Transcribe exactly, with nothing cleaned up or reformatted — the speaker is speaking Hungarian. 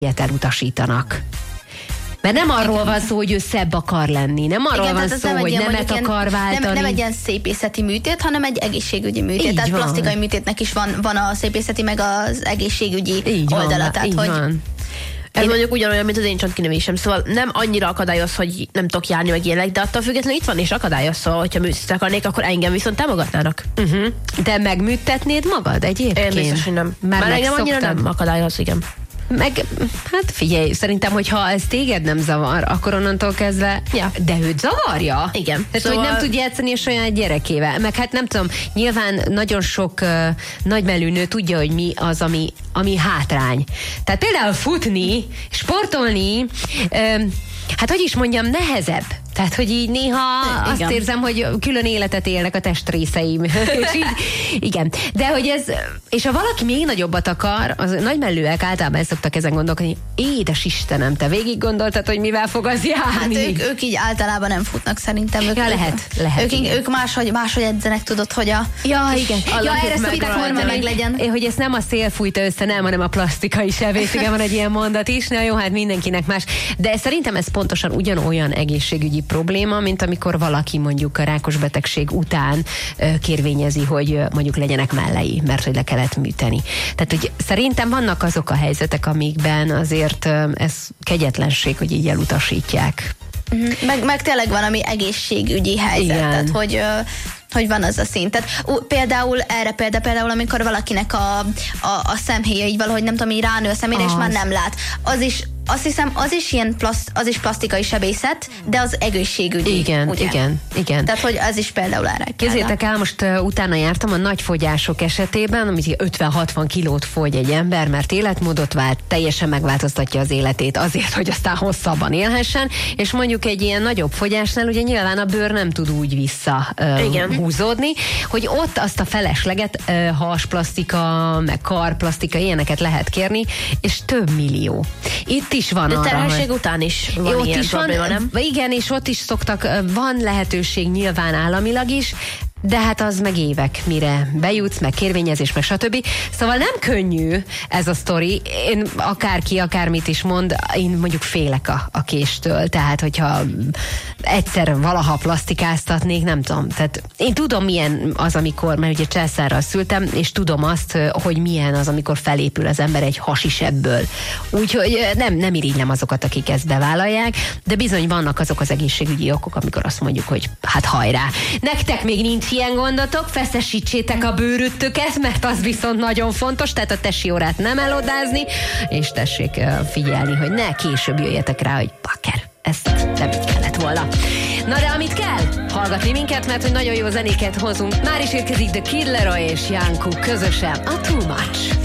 ilyet elutasítanak. Mert nem arról igen. van szó, hogy ő szebb akar lenni, nem arról igen, van szó, nem hogy nemet akar váltani. Nem, nem egy ilyen szépészeti műtét, hanem egy egészségügyi műtét. Így tehát van. Plastikai műtétnek is van, van a szépészeti, meg az egészségügyi így oldala. Van, tehát, így hogy van. Ez én mondjuk ugyanolyan, mint az én csontkinövésem, szóval nem annyira akadályoz, hogy nem tudok járni, meg ilyenek, de attól függetlenül itt van és akadályoz, szóval, hogyha műtét akarnék, akkor engem viszont támogatnának. Uh-huh. De megműtetnéd magad egyébként? Én biztos, hogy nem. Már, Már engem annyira nem akadályoz, igen. Meg, hát figyelj, szerintem, hogyha ez téged nem zavar, akkor onnantól kezdve, ja, de őt zavarja. Igen. Tehát, szóval... hogy nem tud játszani és olyan gyerekével. Meg hát nem tudom, nyilván nagyon sok uh, nagymelű nő tudja, hogy mi az, ami, ami hátrány. Tehát például futni, sportolni, um, hát hogy is mondjam, nehezebb. Tehát, hogy így néha igen. azt érzem, hogy külön életet élnek a testrészeim. És így, igen. De hogy ez, és ha valaki még nagyobbat akar, az nagymellőek általában el szoktak ezen gondolkodni, édes Istenem, te végig gondoltad, hogy mivel fog az járni? Hát ők, ők így általában nem futnak szerintem. Ők, ja, lehet, lehet. Ők, ők máshogy, máshogy edzenek, tudod, hogy a... Ja, igen. A ja, erre szokták mondani, meg legyen. Hogy ezt nem a szél fújta össze, nem, hanem a plastikai sebész. Igen, van egy ilyen mondat is. Na jó, hát mindenkinek más. De szerintem ez pontosan ugyanolyan egészségügyi probléma, mint amikor valaki mondjuk a rákos betegség után ö, kérvényezi, hogy ö, mondjuk legyenek mellei, mert hogy le kellett műteni. Tehát, hogy szerintem vannak azok a helyzetek, amikben azért ö, ez kegyetlenség, hogy így elutasítják. Uh-huh. Meg, meg tényleg van, ami egészségügyi helyzet, igen. Tehát, hogy... Ö, hogy van az a szint. Tehát ú, például erre példa, például amikor valakinek a, a, a szemhéja így valahogy nem tudom, így ránő a szemére, és már nem lát. Az is, azt hiszem, az is ilyen plaszt, az is plastikai sebészet, de az egészségügyi. Igen, ugye? igen, igen. Tehát, hogy ez is például erre kell. Képzeljétek el, most uh, utána jártam a nagy fogyások esetében, amit ötven-hatvan kilót fogy egy ember, mert életmódot vált, teljesen megváltoztatja az életét azért, hogy aztán hosszabban élhessen, és mondjuk egy ilyen nagyobb fogyásnál ugye nyilván a bőr nem tud úgy vissza uh, igen. húzódni, hogy ott azt a felesleget uh, hasplasztika, meg karplasztika, ilyeneket lehet kérni, és több millió. Itt is van de arra, terhesség hogy... után is van ott ilyen is probléma, van, nem? Igen, és ott is szoktak, van lehetőség nyilván államilag is, de hát az meg évek, mire bejutsz, meg kérvényezés, meg stb. Szóval nem könnyű ez a sztori. Én akárki, akármit is mond, én mondjuk félek a, a késtől. Tehát, hogyha egyszer valaha plastikáztatnék, nem tudom. Tehát én tudom, milyen az, amikor, mert ugye császárral szültem, és tudom azt, hogy milyen az, amikor felépül az ember egy hasisebből. Úgyhogy nem, nem irigylem azokat, akik ezt bevállalják, de bizony vannak azok az egészségügyi okok, amikor azt mondjuk, hogy hát hajrá. Nektek még nincs ilyen gondotok, feszesítsétek a bőrötöket, mert az viszont nagyon fontos, tehát a tesi órát nem elodázni, és tessék figyelni, hogy ne később jöjjetek rá, hogy bakker, ezt nem így kellett volna. Na de amit kell, hallgatni minket, mert hogy nagyon jó zenéket hozunk. Már is érkezik The Kid Laroi és Janku közösen a Too Much.